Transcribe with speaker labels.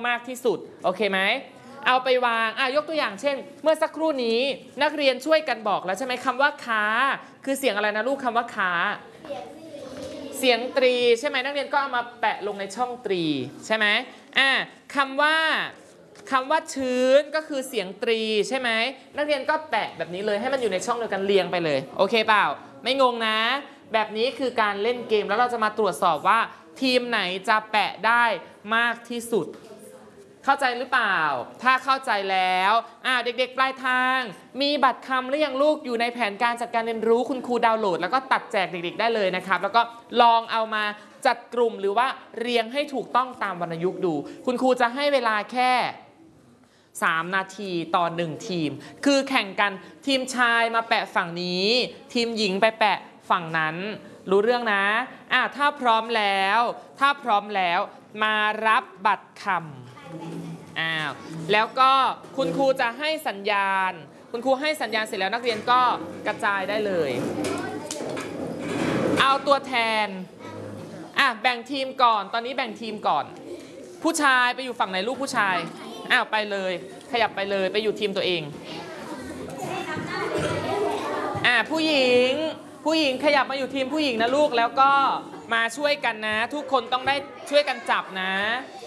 Speaker 1: มากที่สุดโอเคไหมเอาไปวางยกตัวอย่างเช่นเมื่อสักครู่นี้นักเรียนช่วยกันบอกแล้วใช่ไหมคำว่าค้าคือเสียงอะไรนะลูกคำว่าค้าเสียงตรีใช่ไหมนักเรียนก็เอามาแปะลงในช่องตรีใช่ไหมคำว่าชื้นก็คือเสียงตรีใช่ไหมนักเรียนก็แปะแบบนี้เลยให้มันอยู่ในช่องเดียวกันเรียงไปเลยโอเคเปล่าไม่งงนะแบบนี้คือการเล่นเกมแล้วเราจะมาตรวจสอบว่าทีมไหนจะแปะได้มากที่สุดเข้าใจหรือเปล่าถ้าเข้าใจแล้วเด็กๆปลายทางมีบัตรคำหรือยังลูกอยู่ในแผนการจัดการเรียนรู้คุณครูดาวน์โหลดแล้วก็ตัดแจกเด็กๆได้เลยนะครับแล้วก็ลองเอามาจัดกลุ่มหรือว่าเรียงให้ถูกต้องตามวรรณยุกต์ดูคุณครูจะให้เวลาแค่3 นาทีต่อ1ทีมคือแข่งกันทีมชายมาแปะฝั่งนี้ทีมหญิงไปแปะฝั่งนั้นรู้เรื่องนะถ้าพร้อมแล้วมารับบัตรคำแล้วก็คุณครูจะให้สัญญาณคุณครูให้สัญญาณเสร็จแล้วนักเรียนก็กระจายได้เลยเอาตัวแทนแบ่งทีมก่อนตอนนี้แบ่งทีมก่อนผู้ชายไปอยู่ฝั่งไหนลูกผู้ชายไปเลยขยับไปเลยไปอยู่ทีมตัวเองผู้หญิงขยับมาอยู่ทีมผู้หญิงนะลูกแล้วก็มาช่วยกันนะทุกคนต้องได้ช่วยกันจับนะ